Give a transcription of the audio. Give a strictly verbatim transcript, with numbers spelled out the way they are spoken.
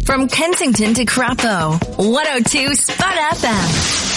From Kensington to Crapo, one oh two Spot F M.